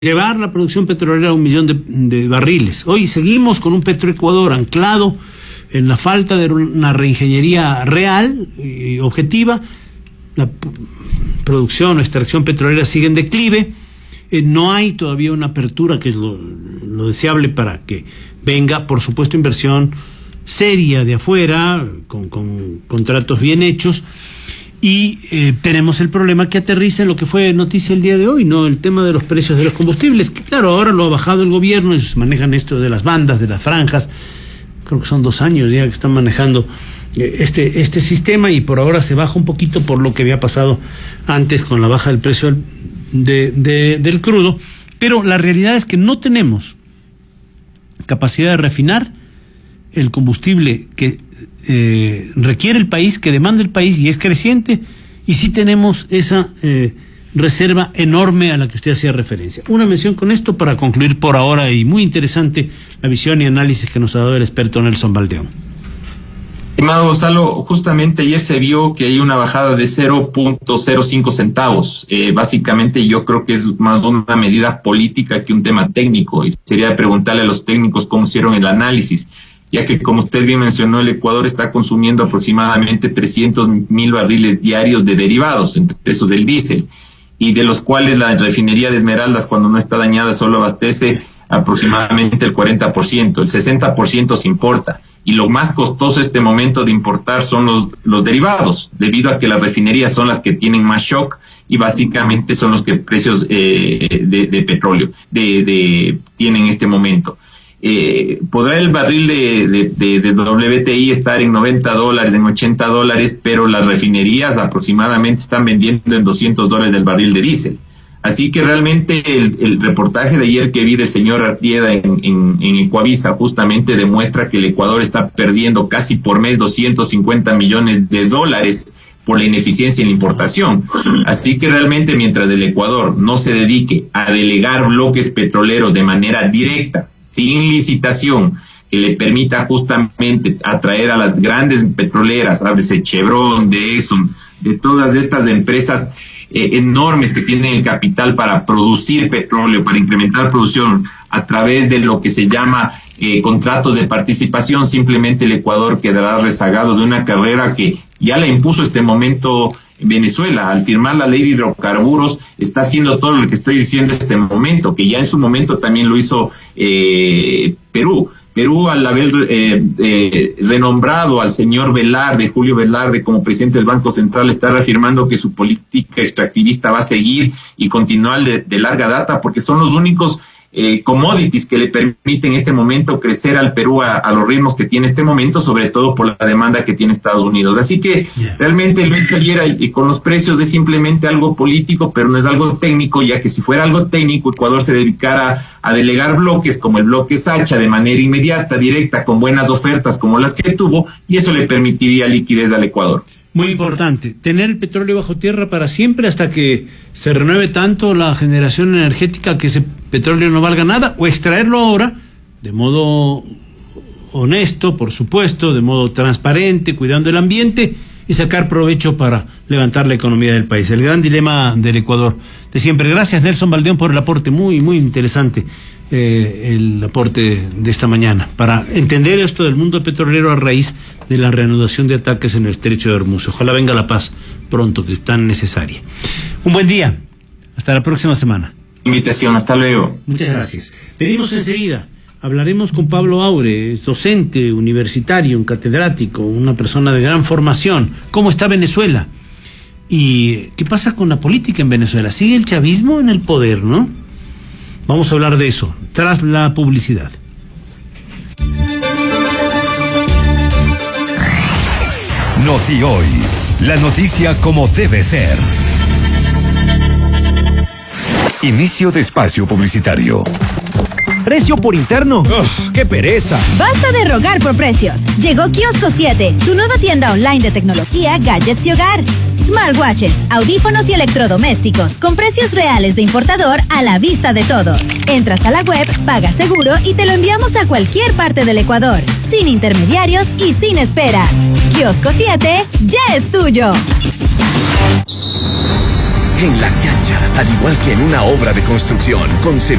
llevar la producción petrolera a 1 millón de barriles. Hoy seguimos con un Petroecuador anclado en la falta de una reingeniería real y objetiva. La producción o extracción petrolera sigue en declive. No hay todavía una apertura, que es lo deseable, para que venga, por supuesto, inversión seria de afuera, con contratos bien hechos. Y tenemos el problema que aterriza en lo que fue noticia el día de hoy, ¿no? El tema de los precios de los combustibles, que claro, ahora lo ha bajado el gobierno, ellos manejan esto de las bandas, de las franjas. Creo que son 2 años ya que están manejando este sistema, y por ahora se baja un poquito por lo que había pasado antes con la baja del precio del crudo. Pero la realidad es que no tenemos capacidad de refinar el combustible que requiere el país, que demanda el país, y es creciente, y sí tenemos esa reserva enorme a la que usted hacía referencia. Una mención con esto para concluir por ahora, y muy interesante la visión y análisis que nos ha dado el experto Nelson Baldeón. Estimado Gonzalo, justamente ayer se vio que hay una bajada de 0.05 centavos. Básicamente yo creo que es más una medida política que un tema técnico, y sería preguntarle a los técnicos cómo hicieron el análisis, ya que, como usted bien mencionó, el Ecuador está consumiendo aproximadamente 300.000 barriles diarios de derivados, entre esos del diésel, y de los cuales la refinería de Esmeraldas, cuando no está dañada, solo abastece aproximadamente el 40%, el 60% se importa, y lo más costoso en este momento de importar son los derivados, debido a que las refinerías son las que tienen más shock, y básicamente son los que precios de petróleo tienen en este momento. Podrá el barril de WTI estar en $90, en $80, pero las refinerías aproximadamente están vendiendo en $200 del barril de diésel. Así que realmente el reportaje de ayer que vi del señor Artieda en Ecuavisa justamente demuestra que el Ecuador está perdiendo casi por mes $250 millones por la ineficiencia en la importación. Así que realmente, mientras el Ecuador no se dedique a delegar bloques petroleros de manera directa, sin licitación, que le permita justamente atraer a las grandes petroleras, háblese Chevron, de Exxon, de todas estas empresas enormes que tienen el capital para producir petróleo, para incrementar producción a través de lo que se llama contratos de participación, simplemente el Ecuador quedará rezagado de una carrera que ya la impuso este momento Venezuela. Al firmar la ley de hidrocarburos está haciendo todo lo que estoy diciendo en este momento, que ya en su momento también lo hizo Perú. Perú, al haber renombrado al señor Velarde, Julio Velarde, como presidente del Banco Central, está reafirmando que su política extractivista va a seguir y continuar de larga data, porque son los únicos commodities que le permiten en este momento crecer al Perú a los ritmos que tiene este momento, sobre todo por la demanda que tiene Estados Unidos. Así que realmente lo hecho ayer y con los precios es simplemente algo político, pero no es algo técnico, ya que si fuera algo técnico, Ecuador se dedicara a delegar bloques como el bloque Sacha de manera inmediata, directa, con buenas ofertas como las que tuvo, y eso le permitiría liquidez al Ecuador. Muy importante, tener el petróleo bajo tierra para siempre hasta que se renueve tanto la generación energética que ese petróleo no valga nada, o extraerlo ahora de modo honesto, por supuesto, de modo transparente, cuidando el ambiente, y sacar provecho para levantar la economía del país. El gran dilema del Ecuador de siempre. Gracias, Nelson Baldeón, por el aporte muy interesante, el aporte de esta mañana, para entender esto del mundo petrolero a raíz de la reanudación de ataques en el estrecho de Hormuz. Ojalá venga la paz pronto, que es tan necesaria. Un buen día, hasta la próxima semana. Invitación, hasta luego. Muchas gracias. Venimos enseguida. Hablaremos con Pablo Aure, es docente universitario, un catedrático, una persona de gran formación. ¿Cómo está Venezuela? ¿Y qué pasa con la política en Venezuela? ¿Sigue el chavismo en el poder, no? Vamos a hablar de eso tras la publicidad. Noti Hoy, la noticia como debe ser. Inicio de espacio publicitario. ¿Precio por interno? ¡Qué pereza! Basta de rogar por precios. Llegó Kiosco 7, tu nueva tienda online de tecnología, gadgets y hogar. Smartwatches, audífonos y electrodomésticos con precios reales de importador a la vista de todos. Entras a la web, pagas seguro y te lo enviamos a cualquier parte del Ecuador, sin intermediarios y sin esperas. Kiosco 7 ya es tuyo. En la cancha, al igual que en una obra de construcción, con